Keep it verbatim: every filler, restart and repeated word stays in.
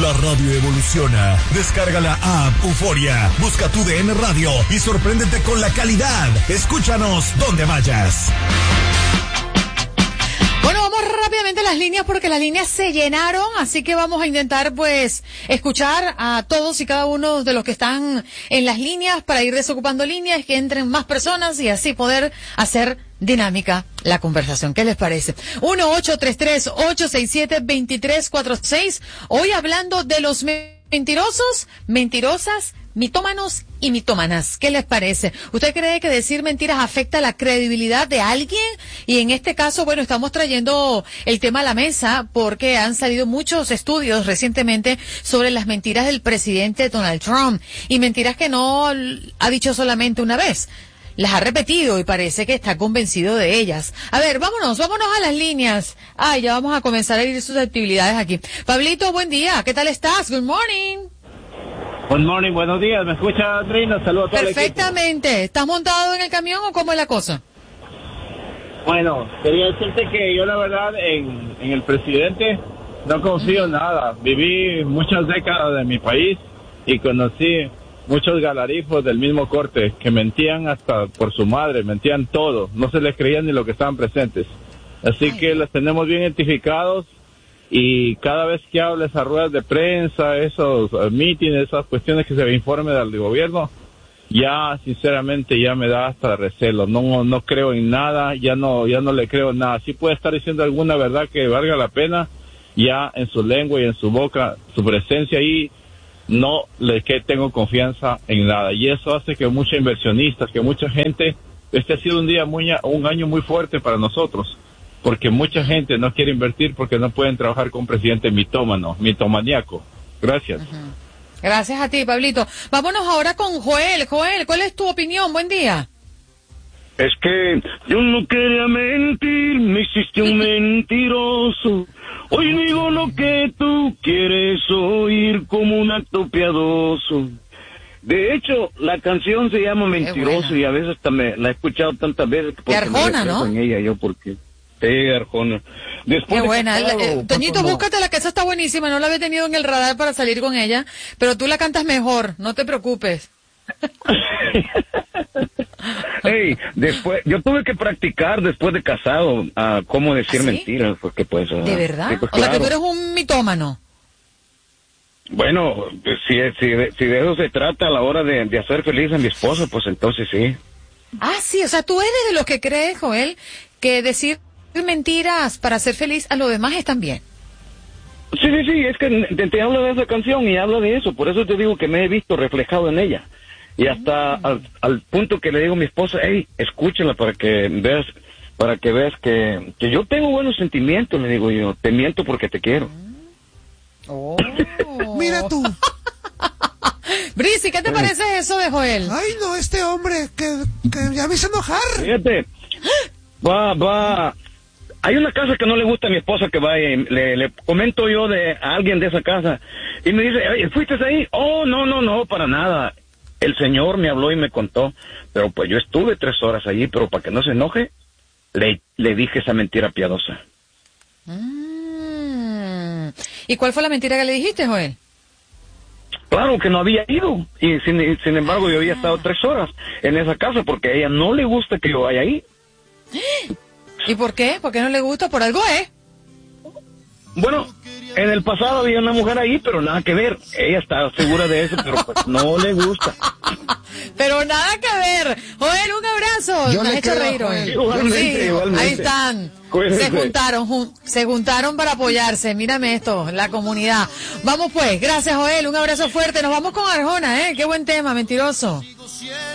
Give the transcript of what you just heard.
La radio evoluciona. Descarga la app Euforia, busca tu D N Radio y sorpréndete con la calidad. Escúchanos donde vayas. Bueno, vamos rápidamente a las líneas porque las líneas se llenaron, así que vamos a intentar pues escuchar a todos y cada uno de los que están en las líneas para ir desocupando líneas, que entren más personas y así poder hacer dinámica la conversación. ¿Qué les parece? uno ocho tres tres, ocho seis siete, dos tres cuatro seis. Hoy hablando de los mentirosos, mentirosas, mitómanos y mitómanas. ¿Qué les parece? ¿Usted cree que decir mentiras afecta la credibilidad de alguien? Y en este caso, bueno, estamos trayendo el tema a la mesa porque han salido muchos estudios recientemente sobre las mentiras del presidente Donald Trump. Y mentiras que no ha dicho solamente una vez. Las ha repetido y parece que está convencido de ellas. A ver, vámonos, vámonos a las líneas. Ay, ya vamos a comenzar a ir sus actividades aquí. Pablito, buen día. ¿Qué tal estás? Good morning. Good morning, buenos días. ¿Me escucha, Trina? Saludos a todo el equipo. Perfectamente. ¿Estás montado en el camión o cómo es la cosa? Bueno, quería decirte que yo la verdad en, en el presidente no confío nada. Viví muchas décadas en mi país y conocí muchos galarifos del mismo corte que mentían hasta por su madre, mentían todo. No se les creía ni lo que estaban presentes. Así Ay. que los tenemos bien identificados. Y cada vez que habla esas ruedas de prensa, esos uh, mítines, esas cuestiones que se informe del gobierno, ya sinceramente ya me da hasta recelo. No no creo en nada, ya no ya no le creo en nada. Sí puede estar diciendo alguna verdad que valga la pena, ya en su lengua y en su boca, su presencia ahí, no le que tengo confianza en nada. Y eso hace que muchos inversionistas, que mucha gente, este ha sido un día muy un año muy fuerte para nosotros. Porque mucha gente no quiere invertir porque no pueden trabajar con un presidente mitómano, mitomaniaco. Gracias. Uh-huh. Gracias a ti, Pablito. Vámonos ahora con Joel. Joel, ¿cuál es tu opinión? Buen día. Es que yo no quería mentir, me hiciste un mentiroso. Hoy digo lo que tú quieres oír como un acto piadoso. De hecho, la canción se llama Mentiroso y a veces hasta me la he escuchado tantas veces porque de Arjona, me ¿no? En ella yo porque sí, Arjona. Después Qué buena. de casado, eh, Toñito, no... búscatela, que esa está buenísima. No la había tenido en el radar para salir con ella, pero tú la cantas mejor, no te preocupes. Hey, después, yo tuve que practicar después de casado a cómo decir ¿Ah, sí? mentiras, porque pues... Uh, ¿De verdad? sí, pues, o sea, claro. que tú eres un mitómano. Bueno, si, si, si de eso se trata a la hora de, de hacer feliz a mi esposa, pues entonces sí. Ah, sí, o sea, tú eres de los que crees, Joel, que decir mentiras para ser feliz a los demás están bien. Sí, sí, sí, es que te, te hablo de esa canción y hablo de eso, por eso te digo que me he visto reflejado en ella. Y hasta mm. al, al punto que le digo a mi esposa, hey, escúchala para que veas, para que veas que, que yo tengo buenos sentimientos, le digo yo, te miento porque te quiero. Oh. Mira tú. Brisi, ¿qué te parece eso de Joel? Ay, no, este hombre que, que ya me hizo enojar. Fíjate, va, va... Hay una casa que no le gusta a mi esposa que vaya, y le, le comento yo de a alguien de esa casa, y me dice, ¿fuiste ahí? Oh, no, no, no, para nada. El señor me habló y me contó, pero pues yo estuve tres horas allí, pero para que no se enoje, le, le dije esa mentira piadosa. Mm. ¿Y cuál fue la mentira que le dijiste, Joel? Claro que no había ido, y sin, sin embargo yo había estado tres horas en esa casa, porque a ella no le gusta que yo vaya ahí. ¿Y por qué? ¿Por qué no le gusta? Por algo, ¿eh? Bueno, en el pasado había una mujer ahí, pero nada que ver. Ella está segura de eso, pero pues no le gusta. Pero nada que ver. Joel, un abrazo. Yo Nos le has hecho creo, reír hoy. Igualmente, Sí, igualmente. ahí están. Cuídense. Se juntaron, jun- se juntaron para apoyarse. Mírame esto, la comunidad. Vamos pues, gracias Joel, un abrazo fuerte. Nos vamos con Arjona, ¿eh? Qué buen tema, mentiroso.